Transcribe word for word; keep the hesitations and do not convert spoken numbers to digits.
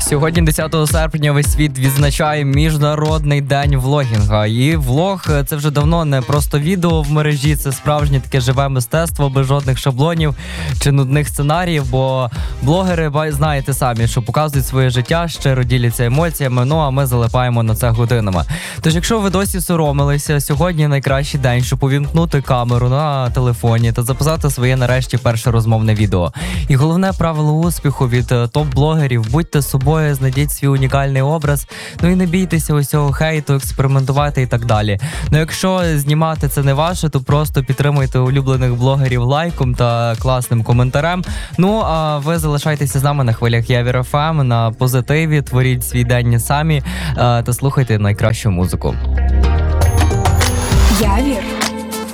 Сьогодні, десятого серпня, весь світ відзначає Міжнародний день влогінга. І влог – це вже давно не просто відео в мережі, це справжнє таке живе мистецтво, без жодних шаблонів чи нудних сценаріїв, бо блогери, знаєте самі, що показують своє життя, щиро діляться емоціями, ну а ми залипаємо на це годинами. Тож, якщо ви досі соромилися, сьогодні найкращий день, щоб увімкнути камеру на телефоні та записати своє нарешті перше розмовне відео. І головне правило успіху від топ-блогерів – будьте собою, знайдіть свій унікальний образ, ну і не бійтеся усього хейту, експериментувати і так далі. Ну якщо знімати це не ваше, то просто підтримуйте улюблених блогерів лайком та класним коментарем. Ну а ви залишайтеся з нами на хвилях Явір еф ем, на позитиві, творіть свій день самі та слухайте найкращу музику. Явір